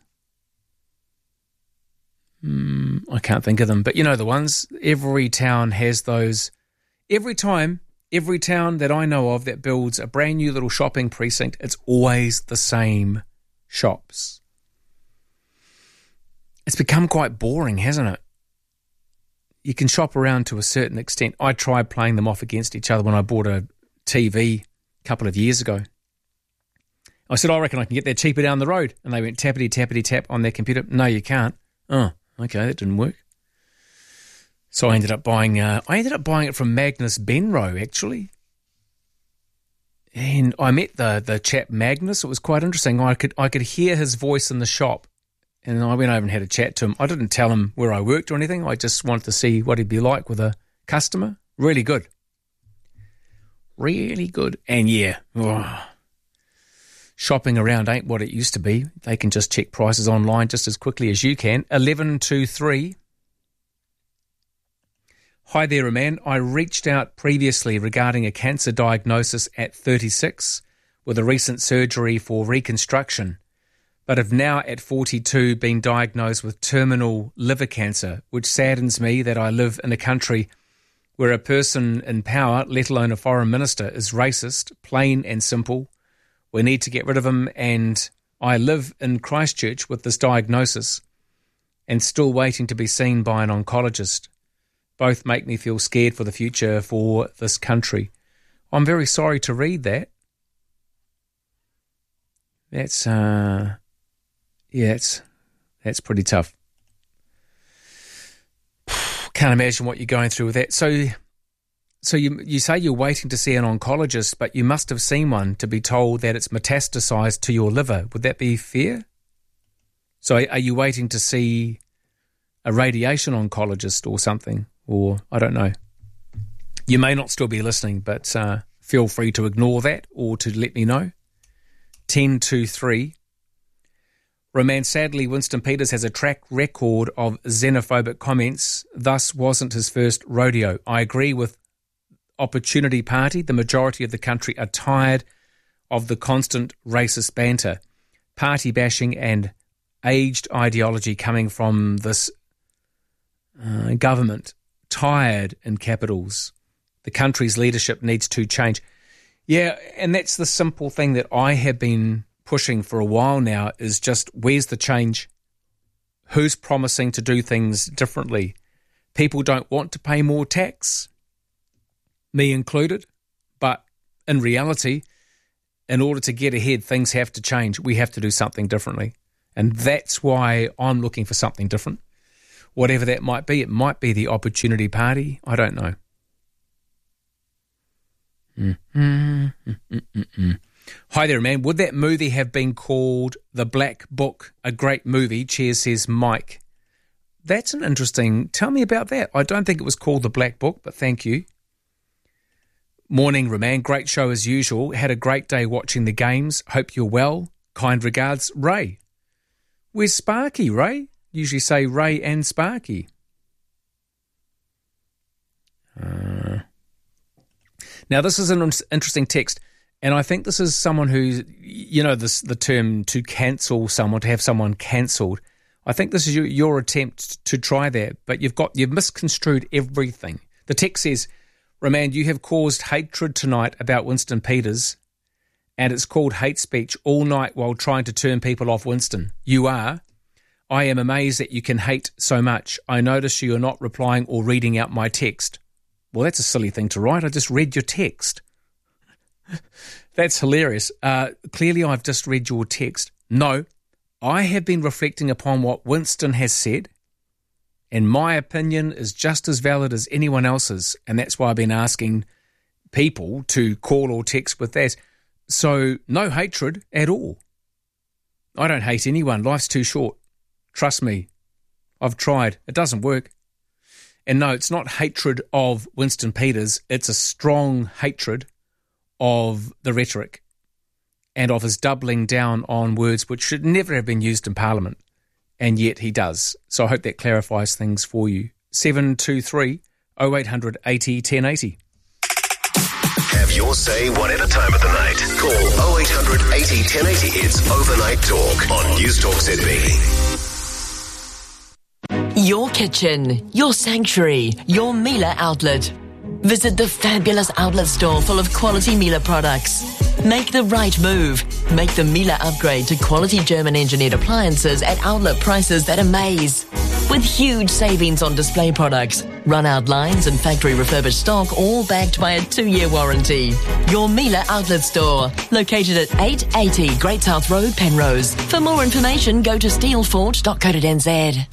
Mm, I can't think of them, but you know the ones. Every town has those. Every time, every town that I know of that builds a brand new little shopping precinct, it's always the same shops. It's become quite boring, hasn't it? You can shop around to a certain extent. I tried playing them off against each other when I bought a T V a couple of years ago. I said, I reckon I can get there cheaper down the road. And they went tappity, tappity, tap on their computer. No, you can't. Oh, okay, that didn't work. So I ended up buying. Uh, I ended up buying it from Magnus Benroe, actually, and I met the the chap Magnus. It was quite interesting. I could I could hear his voice in the shop, and I went over and had a chat to him. I didn't tell him where I worked or anything. I just wanted to see what he'd be like with a customer. Really good, really good, and yeah. Oh. Shopping around ain't what it used to be. They can just check prices online just as quickly as you can. eleven two three. Hi there, man. I reached out previously regarding a cancer diagnosis at thirty-six with a recent surgery for reconstruction, but have now at forty-two been diagnosed with terminal liver cancer, which saddens me that I live in a country where a person in power, let alone a foreign minister, is racist, plain and simple. We need to get rid of him, and I live in Christchurch with this diagnosis and still waiting to be seen by an oncologist. Both make me feel scared for the future for this country. I'm very sorry to read that. That's, uh, yeah, it's, that's pretty tough. Can't imagine what you're going through with that. So... So you you say you're waiting to see an oncologist, but you must have seen one to be told that it's metastasized to your liver. Would that be fair? So are you waiting to see a radiation oncologist or something? Or I don't know. You may not still be listening, but uh, feel free to ignore that or to let me know. ten two three. Roman, sadly, Winston Peters has a track record of xenophobic comments, thus wasn't his first rodeo. I agree with Opportunity Party. The majority of the country are tired of the constant racist banter, party bashing and aged ideology coming from this uh, government. Tired in capitals. The country's leadership needs to change. Yeah, and that's the simple thing that I have been pushing for a while now is just where's the change? Who's promising to do things differently? People don't want to pay more tax, me included, but in reality, in order to get ahead, things have to change. We have to do something differently. And that's why I'm looking for something different. Whatever that might be, it might be the Opportunity Party. I don't know. Mm-hmm. Hi there, man. Would that movie have been called The Black Book? A great movie, Cheers, says Mike. That's an interesting... Tell me about that. I don't think it was called The Black Book, but thank you. Morning, Roman. Great show as usual. Had a great day watching the games. Hope you're well. Kind regards, Ray. Where's Sparky, Ray? Usually say Ray and Sparky. Uh, now, this is an interesting text, and I think this is someone who, you know, this the term to cancel someone, to have someone cancelled. I think this is your, your attempt to try that, but you've got you've misconstrued everything. The text says, Roman, you have caused hatred tonight about Winston Peters, and it's called hate speech all night while trying to turn people off Winston. You are. I am amazed that you can hate so much. I notice you are not replying or reading out my text. Well, that's a silly thing to write. I just read your text. That's hilarious. Uh, clearly, I've just read your text. No, I have been reflecting upon what Winston has said, and my opinion is just as valid as anyone else's, and that's why I've been asking people to call or text with that. So, no hatred at all. I don't hate anyone. Life's too short. Trust me. I've tried. It doesn't work. And no, it's not hatred of Winston Peters. It's a strong hatred of the rhetoric and of his doubling down on words which should never have been used in Parliament. And yet he does. So I hope that clarifies things for you. seven two three, oh eight hundred, eighty, ten eighty. Have your say whatever time of the night. Call oh eight hundred, eighty, ten eighty. It's Overnight Talk on News Talk Z B. Your kitchen, your sanctuary, your Miele outlet. Visit the fabulous outlet store full of quality Miele products. Make the right move. Make the Miele upgrade to quality German-engineered appliances at outlet prices that amaze. With huge savings on display products, run-out lines and factory refurbished stock, all backed by a two-year warranty. Your Miele outlet store, located at eight eighty Great South Road, Penrose. For more information, go to steelfort dot co dot n z.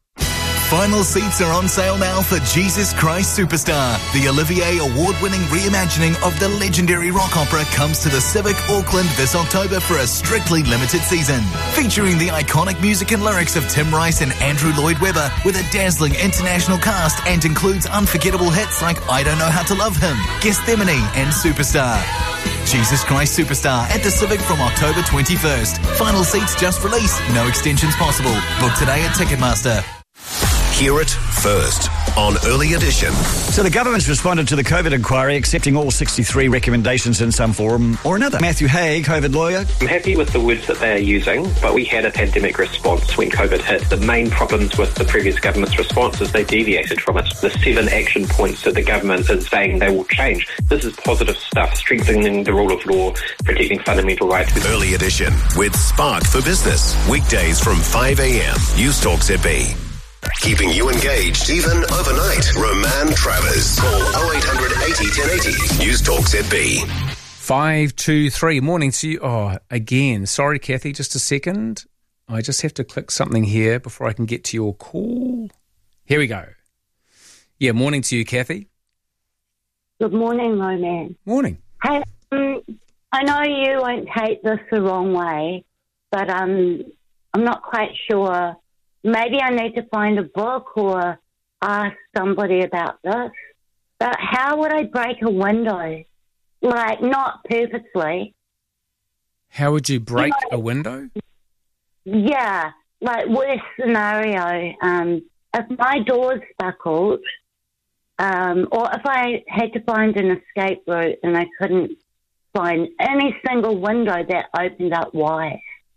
Final seats are on sale now for Jesus Christ Superstar. The Olivier Award-winning reimagining of the legendary rock opera comes to the Civic Auckland this October for a strictly limited season. Featuring the iconic music and lyrics of Tim Rice and Andrew Lloyd Webber with a dazzling international cast and includes unforgettable hits like I Don't Know How to Love Him, Gethsemane and Superstar. Jesus Christ Superstar at the Civic from October twenty-first. Final seats just released. No extensions possible. Book today at Ticketmaster. Hear it first on Early Edition. So the government's responded to the COVID inquiry, accepting all sixty-three recommendations in some form or another. Matthew Hay, COVID lawyer. I'm happy with the words that they are using, but we had a pandemic response when COVID hit. The main problems with the previous government's response is they deviated from it. The seven action points that the government is saying they will change. This is positive stuff, strengthening the rule of law, protecting fundamental rights. Early Edition with Spark for Business. Weekdays from five a.m. News Talk Z B. Keeping you engaged even overnight. Roman Travers. Call oh eight hundred, eighty, ten eighty. News Talk Z B. five two three. Morning to you. Oh, again. Sorry, Kathy, just a second. I just have to click something here before I can get to your call. Here we go. Yeah, morning to you, Kathy. Good morning, Roman. Morning. Hey, um, I know you won't take this the wrong way, but um, I'm not quite sure. Maybe I need to find a book or ask somebody about this. But how would I break a window? Like, not purposely. How would you break you know, a window? Yeah, like worst scenario. Um, if my door's buckled, um, or if I had to find an escape route and I couldn't find any single window that opened up wide.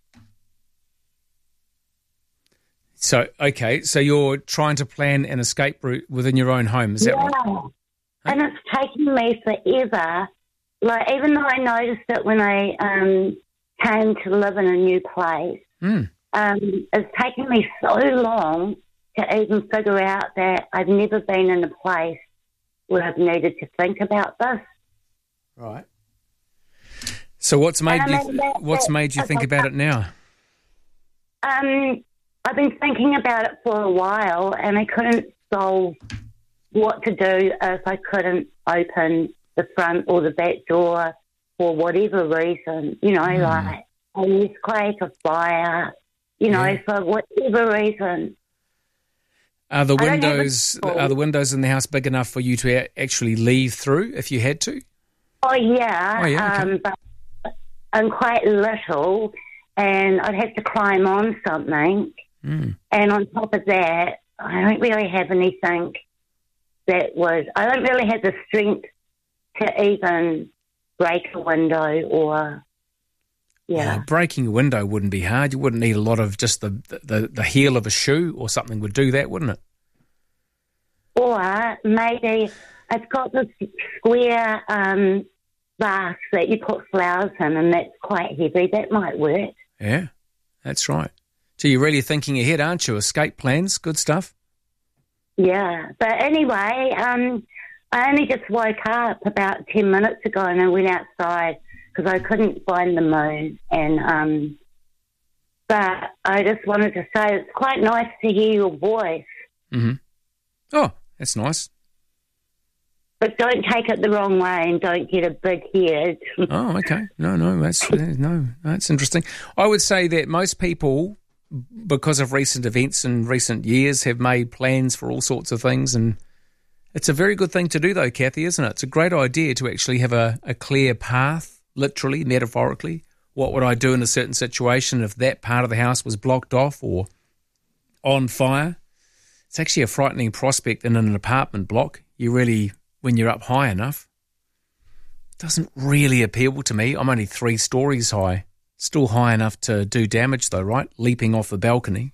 So, okay, so you're trying to plan an escape route within your own home, is that yeah. right? Huh? And it's taken me forever. Like, even though I noticed it when I um, came to live in a new place, mm. um, it's taken me so long to even figure out that I've never been in a place where I've needed to think about this. Right. So what's made And I you mean, that- what's that- made you think about it now? Um, I've been thinking about it for a while, and I couldn't solve what to do if I couldn't open the front or the back door for whatever reason. You know, Mm. like a earthquake, a fire. You know, Yeah. for whatever reason. Are the I don't have a windows door. are the windows in the house big enough for you to a- actually leave through if you had to? Oh yeah, Oh, yeah, okay. um, but I'm quite little, and I'd have to climb on something. Mm. And on top of that, I don't really have anything that was. I don't really have the strength to even break a window or. Yeah. Oh, breaking a window wouldn't be hard. You wouldn't need a lot of just the, the, the heel of a shoe or something would do that, wouldn't it? Or maybe I've got this square um, vase that you put flowers in, and that's quite heavy. That might work. Yeah, that's right. So you're really thinking ahead, aren't you? Escape plans, good stuff. Yeah. But anyway, um, I only just woke up about ten minutes ago, and I went outside because I couldn't find the moon. And um, but I just wanted to say it's quite nice to hear your voice. Mm-hmm. Oh, that's nice. But don't take it the wrong way and don't get a big head. Oh, okay. No, no, that's no, that's interesting. I would say that most people, because of recent events in recent years, have made plans for all sorts of things, and it's a very good thing to do, though, Kathy, isn't it? It's a great idea to actually have a, a clear path, literally, metaphorically. What would I do in a certain situation if that part of the house was blocked off or on fire? It's actually a frightening prospect in an apartment block. You really, when you're up high enough, it doesn't really appeal to me. I'm only three stories high. Still high enough to do damage, though, right? Leaping off the balcony.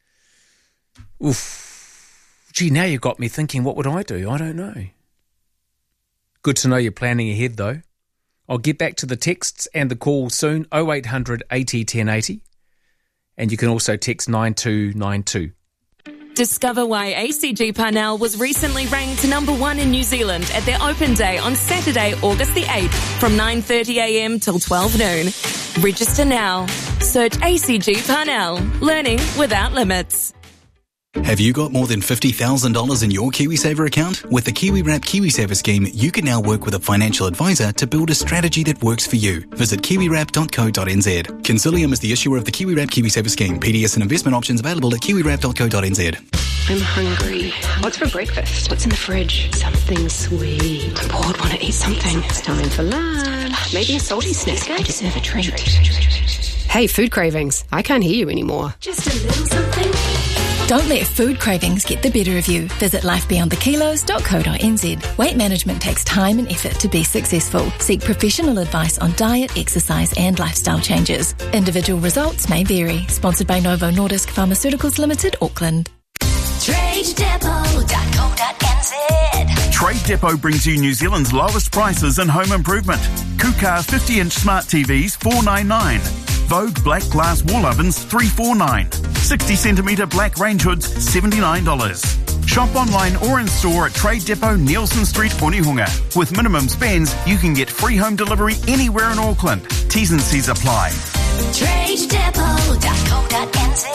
Oof. Gee, now you've got me thinking, what would I do? I don't know. Good to know you're planning ahead, though. I'll get back to the texts and the calls soon, oh eight hundred eighty ten eighty. And you can also text nine two nine two. Discover why A C G Parnell was recently ranked number one in New Zealand at their open day on Saturday, August the eighth from nine thirty a m till twelve noon. Register now. Search A C G Parnell. Learning without limits. Have you got more than fifty thousand dollars in your KiwiSaver account? With the KiwiWrap KiwiSaver scheme, you can now work with a financial advisor to build a strategy that works for you. Visit kiwi wrap dot co dot n z. Consilium is the issuer of the KiwiWrap KiwiSaver scheme. P D S and investment options available at kiwi wrap dot co dot n z. I'm hungry. What's for breakfast? What's in the fridge? Something sweet. I'm bored, want to eat something. It's time for lunch. Maybe a salty snack. I deserve a treat. Hey, food cravings. I can't hear you anymore. Just a little something. Don't let food cravings get the better of you. Visit life beyond the kilos dot co dot n z. Weight management takes time and effort to be successful. Seek professional advice on diet, exercise and lifestyle changes. Individual results may vary. Sponsored by Novo Nordisk Pharmaceuticals Limited, Auckland. trade depot dot co dot n z. Trade Depot brings you New Zealand's lowest prices in home improvement. Kukar fifty inch smart T Vs four ninety-nine. Vogue black glass wall ovens three forty-nine. sixty centimetre black range hoods seventy-nine dollars. Shop online or in store at Trade Depot, Nielsen Street, Onehunga. With minimum spends, you can get free home delivery anywhere in Auckland. T's and C's apply. trade depot dot co dot n z.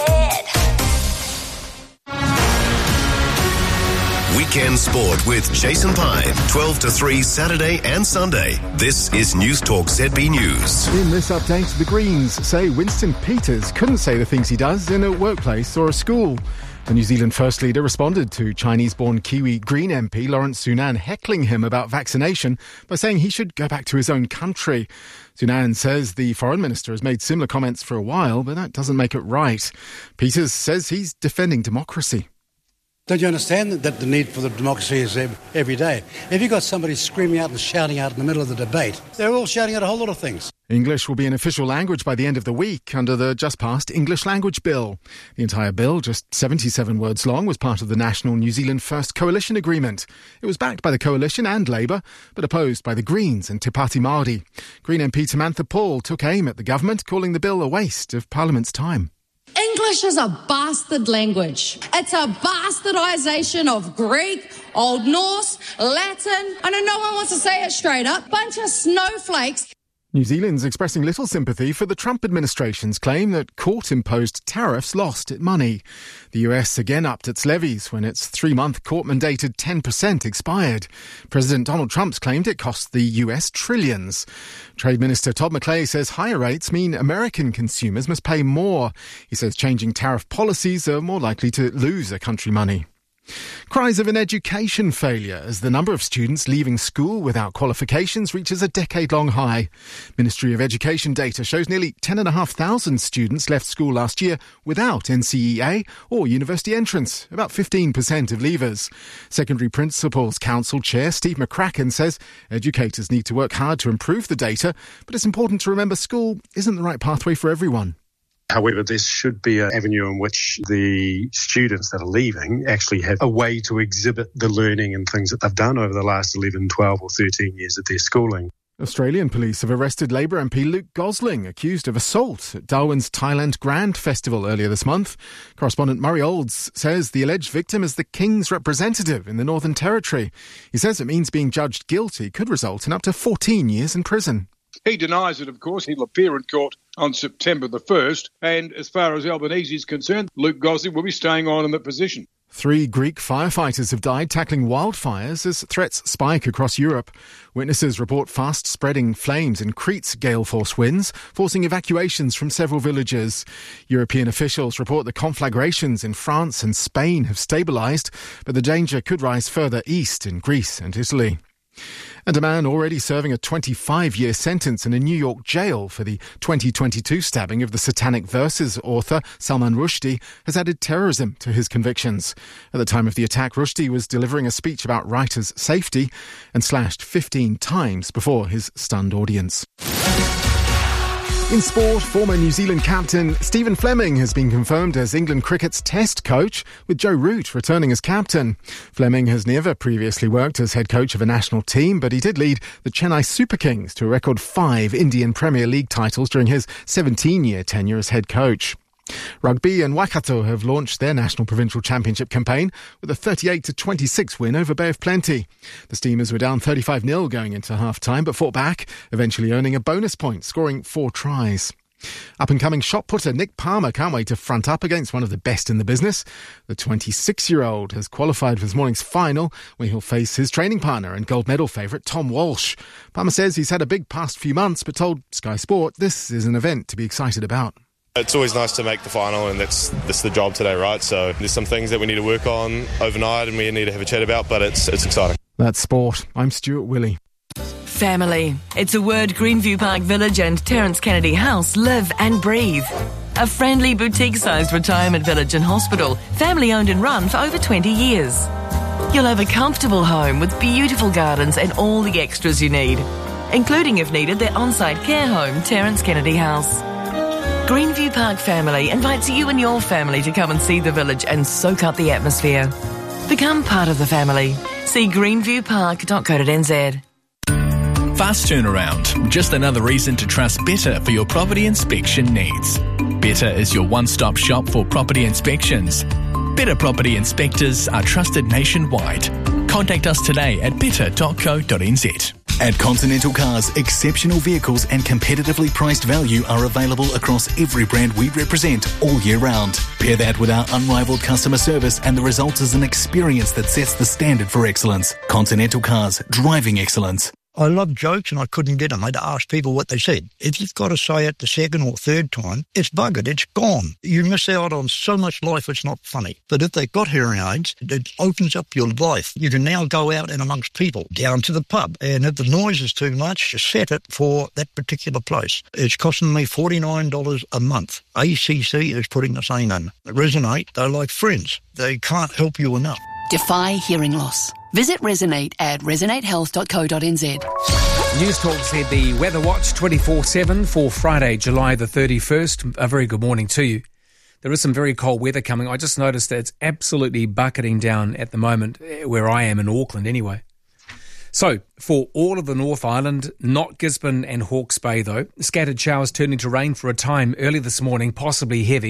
Weekend Sport with Jason Pine, twelve to three Saturday and Sunday. This is News Talk Z B News. In this update, the Greens say Winston Peters couldn't say the things he does in a workplace or a school. The New Zealand First Leader responded to Chinese-born Kiwi Green M P Lawrence Sunan heckling him about vaccination by saying he should go back to his own country. Sunan says the Foreign Minister has made similar comments for a while, but that doesn't make it right. Peters says he's defending democracy. Don't you understand that the need for the democracy is every day? If you've got somebody screaming out and shouting out in the middle of the debate, they're all shouting out a whole lot of things. English will be an official language by the end of the week under the just-passed English Language Bill. The entire bill, just seventy-seven words long, was part of the National New Zealand First Coalition Agreement. It was backed by the Coalition and Labour, but opposed by the Greens and Te Pāti Māori. Green M P Samantha Paul took aim at the government, calling the bill a waste of Parliament's time. English English is a bastard language. It's a bastardisation of Greek, Old Norse, Latin. I know no one wants to say it straight up. Bunch of snowflakes. New Zealand's expressing little sympathy for the Trump administration's claim that court-imposed tariffs lost it money. The U S again upped its levies when its three-month court-mandated ten percent expired. President Donald Trump's claimed it cost the U S trillions. Trade Minister Todd McClay says higher rates mean American consumers must pay more. He says changing tariff policies are more likely to lose a country money. Cries of an education failure as the number of students leaving school without qualifications reaches a decade-long high. Ministry of Education data shows nearly ten thousand five hundred students left school last year without N C E A or university entrance, about fifteen percent of leavers. Secondary Principals Council Chair Steve McCracken says educators need to work hard to improve the data, but it's important to remember school isn't the right pathway for everyone. However, this should be an avenue in which the students that are leaving actually have a way to exhibit the learning and things that they've done over the last eleven, twelve or thirteen years of their schooling. Australian police have arrested Labour M P Luke Gosling, accused of assault at Darwin's Thailand Grand Festival earlier this month. Correspondent Murray Olds says the alleged victim is the King's representative in the Northern Territory. He says it means being judged guilty could result in up to fourteen years in prison. He denies it, of course. He'll appear in court on September the first. And as far as Albanese is concerned, Luke Gosling will be staying on in that position. Three Greek firefighters have died tackling wildfires as threats spike across Europe. Witnesses report fast-spreading flames in Crete's gale force winds, forcing evacuations from several villages. European officials report the conflagrations in France and Spain have stabilised, but the danger could rise further east in Greece and Italy. And a man already serving a twenty-five-year sentence in a New York jail for the twenty twenty-two stabbing of the Satanic Verses author Salman Rushdie has added terrorism to his convictions. At the time of the attack, Rushdie was delivering a speech about writers' safety and slashed fifteen times before his stunned audience. In sport, former New Zealand captain Stephen Fleming has been confirmed as England cricket's test coach, with Joe Root returning as captain. Fleming has never previously worked as head coach of a national team, but he did lead the Chennai Super Kings to a record five Indian Premier League titles during his seventeen-year tenure as head coach. Rugby and Waikato have launched their National Provincial Championship campaign with a thirty-eight to twenty-six win over Bay of Plenty. The Steamers were down thirty-five nil going into half-time, but fought back, eventually earning a bonus point, scoring four tries. Up-and-coming shot putter Nick Palmer can't wait to front up against one of the best in the business. The twenty-six-year-old has qualified for this morning's final, where he'll face his training partner and gold medal favourite Tom Walsh. Palmer says he's had a big past few months, but told Sky Sport this is an event to be excited about. It's always nice to make the final, and that's that's the job today, right? So there's some things that we need to work on overnight and we need to have a chat about, but it's it's exciting. That's sport. I'm Stuart Willey. Family. It's a word Greenview Park Village and Terence Kennedy House live and breathe. A friendly boutique-sized retirement village and hospital, family-owned and run for over twenty years. You'll have a comfortable home with beautiful gardens and all the extras you need, including, if needed, their on-site care home, Terence Kennedy House. Greenview Park Family invites you and your family to come and see the village and soak up the atmosphere. Become part of the family. See greenview park dot co dot n z. Fast turnaround. Just another reason to trust Better for your property inspection needs. Better is your one-stop shop for property inspections. Better property inspectors are trusted nationwide. Contact us today at better dot co dot n z. At Continental Cars, exceptional vehicles and competitively priced value are available across every brand we represent all year round. Pair that with our unrivaled customer service and the result is an experience that sets the standard for excellence. Continental Cars, driving excellence. I love jokes and I couldn't get them. I'd ask people what they said. If you've got to say it the second or third time, it's buggered, it's gone. You miss out on so much life, it's not funny. But if they've got hearing aids, it opens up your life. You can now go out and amongst people, down to the pub. And if the noise is too much, just set it for that particular place. It's costing me forty-nine dollars a month. A C C is putting the same in. Resonate, they're like friends. They can't help you enough. Defy hearing loss. Visit Resonate at resonate health dot co dot n z. News Talk said the Weather Watch twenty-four seven for Friday, July the thirty-first. A very good morning to you. There is some very cold weather coming. I just noticed that it's absolutely bucketing down at the moment, where I am in Auckland anyway. So, for all of the North Island, not Gisborne and Hawke's Bay though, scattered showers turning to rain for a time early this morning, possibly heavy,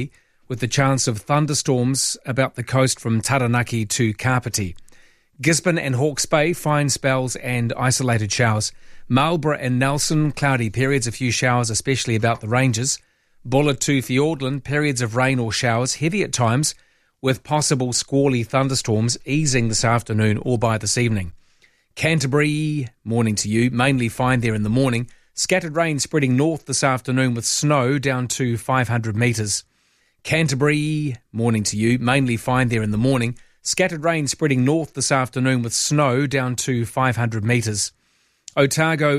with the chance of thunderstorms about the coast from Taranaki to Kapiti. Gisborne and Hawke's Bay, fine spells and isolated showers. Marlborough and Nelson, cloudy periods, a few showers, especially about the ranges. Bullard to Fiordland, periods of rain or showers, heavy at times, with possible squally thunderstorms easing this afternoon or by this evening. Canterbury, morning to you, mainly fine there in the morning. Scattered rain spreading north this afternoon with snow down to five hundred metres. Canterbury, morning to you, mainly fine there in the morning. Scattered rain spreading north this afternoon with snow down to five hundred metres. Otago